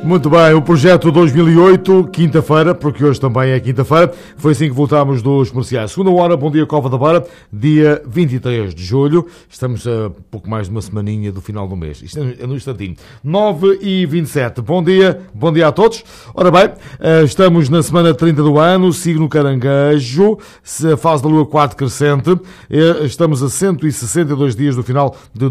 Muito bem, o projeto 2008, quinta-feira, porque hoje também é quinta-feira, foi assim que voltámos dos comerciais. Segunda hora, bom dia Cova da Beira, dia 23 de julho, estamos a pouco mais de uma semaninha do final do mês, isto é no instantinho, 9h27, bom dia a todos. Ora bem, estamos na semana 30 do ano, signo Caranguejo, fase da lua 4 crescente, estamos a 162 dias do final de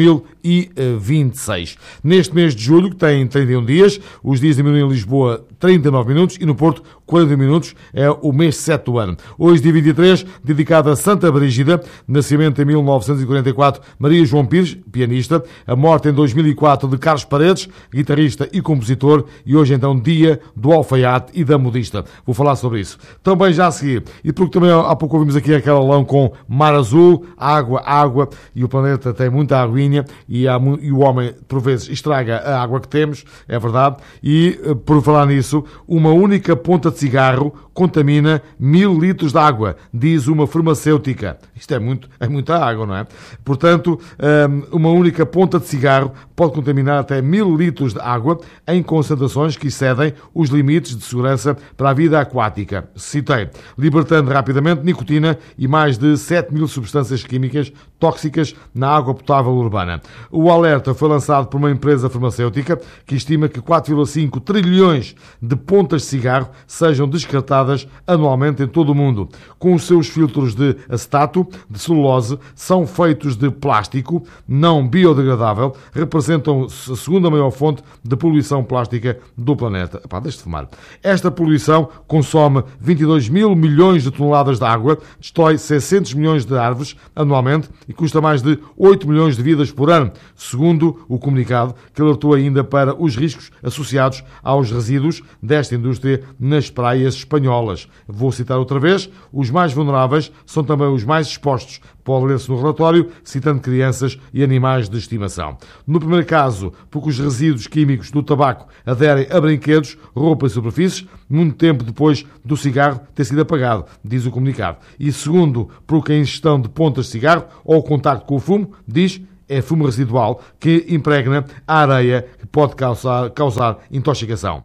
2026. Neste mês de julho, que tem 31 dias, os dias diminuem em Lisboa 39 minutos e no Porto 40 minutos, é o mês 7 do ano. Hoje, dia 23, dedicado a Santa Brígida, nascimento em 1944, Maria João Pires, pianista, a morte em 2004 de Carlos Paredes, guitarrista e compositor, e hoje então dia do alfaiate e da modista. Vou falar sobre isso. Também já a seguir, e porque também há pouco ouvimos aqui aquela alão com mar azul, água, e o planeta tem muita aguinha, e o homem, por vezes, estraga a água que temos, é verdade, e por falar nisso, uma única ponta de cigarro contamina 1000 litros de água, diz uma farmacêutica. Isto é muita água, não é? Portanto, uma única ponta de cigarro pode contaminar até 1000 litros de água em concentrações que excedem os limites de segurança para a vida aquática. Citei, libertando rapidamente nicotina e mais de 7.000 substâncias químicas tóxicas na água potável urbana. O alerta foi lançado por uma empresa farmacêutica que estima que 4,5 trilhões de pontas de cigarro sejam descartadas anualmente em todo o mundo. Com os seus filtros de acetato, de celulose, são feitos de plástico não biodegradável, representam a segunda maior fonte de poluição plástica do planeta. Deixa de fumar. Esta poluição consome 22 mil milhões de toneladas de água, destrói 600 milhões de árvores anualmente e custa mais de 8 milhões de vidas por ano, segundo o comunicado, que alertou ainda para os riscos associados aos resíduos desta indústria nas praias espanholas. Vou citar outra vez, os mais vulneráveis são também os mais expostos. Pode ler-se no relatório, citando crianças e animais de estimação. No primeiro caso, porque os resíduos químicos do tabaco aderem a brinquedos, roupa e superfícies, muito tempo depois do cigarro ter sido apagado, diz o comunicado. E segundo, porque a ingestão de pontas de cigarro ou o contacto com o fumo, diz, é fumo residual que impregna a areia que pode causar intoxicação.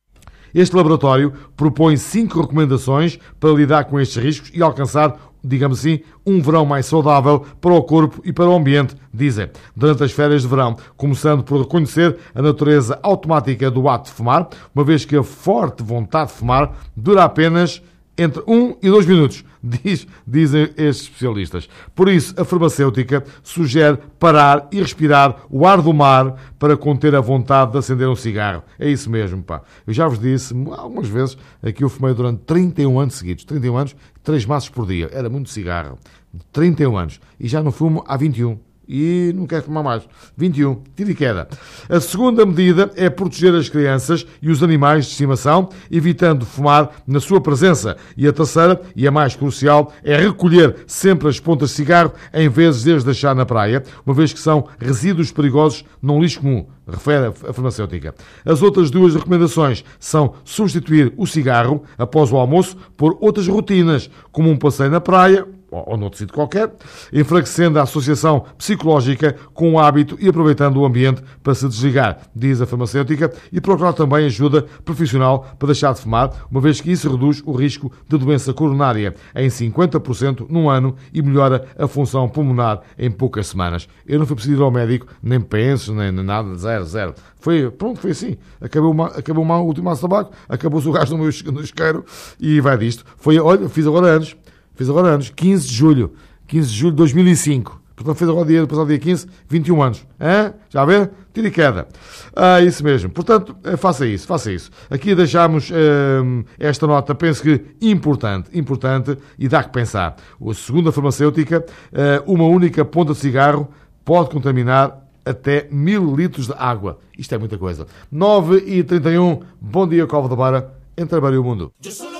Este laboratório propõe 5 recomendações para lidar com estes riscos e alcançar, digamos assim, um verão mais saudável para o corpo e para o ambiente, dizem, durante as férias de verão, começando por reconhecer a natureza automática do ato de fumar, uma vez que a forte vontade de fumar dura apenas entre 1 e 2 minutos, dizem estes especialistas. Por isso, a farmacêutica sugere parar e respirar o ar do mar para conter a vontade de acender um cigarro. É isso mesmo, pá. Eu já vos disse algumas vezes que eu fumei durante 31 anos seguidos. 31 anos, 3 maços por dia. Era muito cigarro. 31 anos. E já não fumo há 21. E não quero fumar mais. 21. Tiro e queda. A segunda medida é proteger as crianças e os animais de estimação, evitando fumar na sua presença. E a terceira, e a mais crucial, é recolher sempre as pontas de cigarro em vez de as deixar na praia, uma vez que são resíduos perigosos num lixo comum, refere a farmacêutica. As outras 2 recomendações são substituir o cigarro após o almoço por outras rotinas, como um passeio na praia, ou noutro sítio qualquer, enfraquecendo a associação psicológica com o hábito e aproveitando o ambiente para se desligar, diz a farmacêutica, e procurar também ajuda profissional para deixar de fumar, uma vez que isso reduz o risco de doença coronária em 50% num ano e melhora a função pulmonar em poucas semanas. Eu não fui preciso ir ao médico, nem penso, nem nada, zero. Foi assim. Acabou uma última de tabaco, acabou-se o gás no isqueiro e vai disto. Fiz agora anos, 15 de julho de 2005. Portanto, fez agora depois ao dia 15, 21 anos. Já vê? Tira e queda. Isso mesmo. Portanto, faça isso. Aqui deixamos esta nota, penso que importante e dá que pensar. Segundo a farmacêutica, uma única ponta de cigarro pode contaminar até 1000 litros de água. Isto é muita coisa. 9h31, bom dia, Cova da Beira, entre a Beira e o mundo.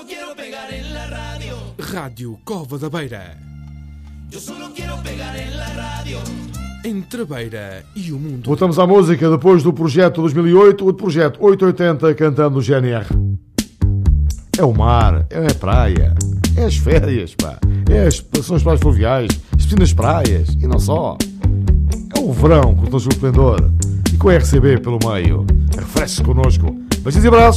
Rádio Cova da Beira. Eu só quero pegar em la rádio. Entre a Beira e o mundo. Voltamos à música depois do projeto 2008, o projeto 880 cantando o GNR. É o mar, é a praia, é as férias, pá. São as praias fluviais, as piscinas praias, e não só. É o verão com todo o seu esplendor. E com a RCB pelo meio. Refresque connosco. Beijos e abraços.